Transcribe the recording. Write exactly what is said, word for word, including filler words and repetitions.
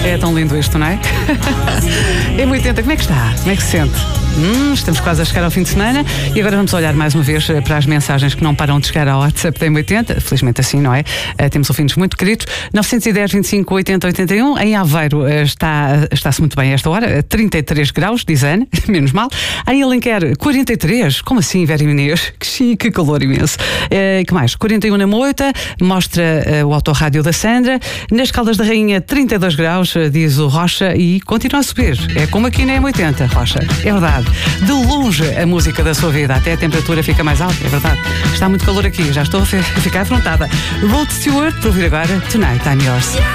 É tão lindo isto, não é? M oitenta, como é que está? Como é que se sente? Hum, estamos quase a chegar ao fim de semana e agora vamos olhar mais uma vez para as mensagens que não param de chegar ao WhatsApp da M oitenta. Felizmente assim, não é? Uh, temos ouvintes muito queridos. nove um zero, vinte e cinco, oitenta, oitenta e um. Em Aveiro uh, está, está-se muito bem a esta hora. trinta e três graus, diz Ana. Menos mal. Em Alenquer, quarenta e três. Como assim, Vera Inês? Que chique, que calor imenso. Uh, que mais? quarenta e um na Moita. Mostra uh, o autorrádio da Sandra. Nas Caldas da Rainha, trinta e dois graus, uh, diz o Rocha. E continua a subir. É como aqui na M oitenta, Rocha. É verdade. De longe a música da sua vida, até a temperatura fica mais alta, é verdade. Está muito calor aqui, já estou a ficar afrontada. Rod Stewart, para ouvir agora, Tonight I'm Yours.